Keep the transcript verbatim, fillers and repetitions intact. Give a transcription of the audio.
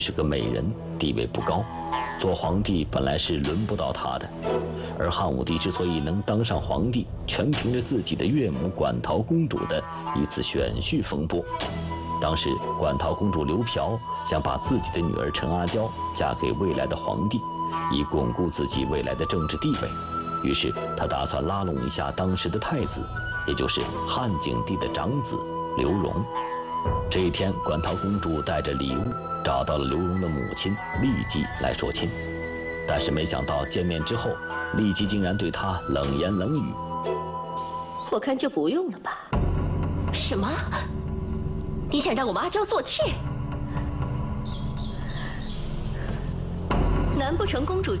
是个美人，地位不高，做皇帝本来是轮不到她的。而汉武帝之所以能当上皇帝，全凭着自己的岳母馆陶公主的一次选婿风波。当时，馆陶公主刘嫖想把自己的女儿陈阿娇嫁给未来的皇帝，以巩固自己未来的政治地位。于是，她打算拉拢一下当时的太子，也就是汉景帝的长子刘荣。这一天，馆陶公主带着礼物找到了刘荣的母亲骊姬来说亲，但是没想到见面之后，骊姬竟然对她冷言冷语。 我看就不用了吧。 什么？你想让我们阿娇做妾？ 难不成公主